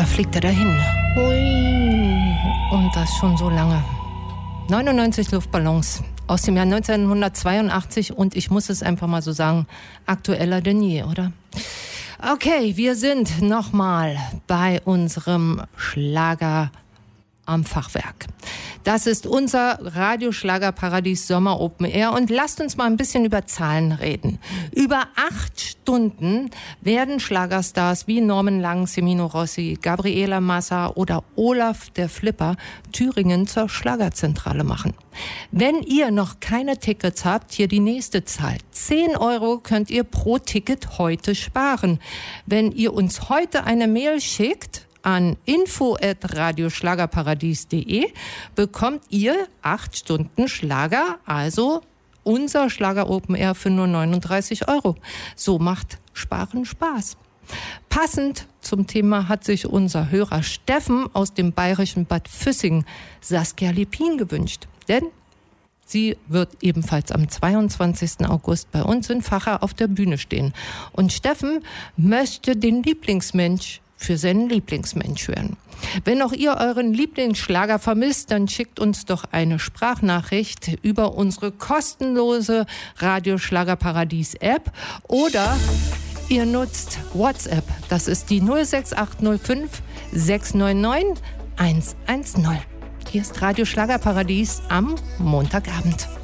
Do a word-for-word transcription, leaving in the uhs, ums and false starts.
da fliegt er dahin. Hui. Und das schon so lange. neunundneunzig Luftballons aus dem Jahr neunzehnhundertzweiundachtzig und ich muss es einfach mal so sagen, aktueller denn je, oder? Okay, wir sind nochmal bei unserem Schlager am Fachwerk. Das ist unser Radioschlagerparadies Sommer Open Air und lasst uns mal ein bisschen über Zahlen reden. Über acht Stunden werden Schlagerstars wie Norman Lang, Semino Rossi, Gabriela Massa oder Olaf der Flipper Thüringen zur Schlagerzentrale machen. Wenn ihr noch keine Tickets habt, hier die nächste Zahl. zehn Euro könnt ihr pro Ticket heute sparen. Wenn ihr uns heute eine Mail schickt, an info at radioschlagerparadies punkt de bekommt ihr acht Stunden Schlager, also unser Schlager Open Air für nur neununddreißig Euro. So macht Sparen Spaß. Passend zum Thema hat sich unser Hörer Steffen aus dem bayerischen Bad Füssing Saskia Lippin gewünscht. Denn sie wird ebenfalls am zweiundzwanzigsten August bei uns in Vacha auf der Bühne stehen. Und Steffen möchte den Lieblingsmensch für seinen Lieblingsmensch hören. Wenn auch ihr euren Lieblingsschlager vermisst, dann schickt uns doch eine Sprachnachricht über unsere kostenlose Radioschlagerparadies-App oder ihr nutzt WhatsApp. Das ist die null sechs acht null fünf sechs neun neun eins eins null. Hier ist Radioschlagerparadies am Montagabend.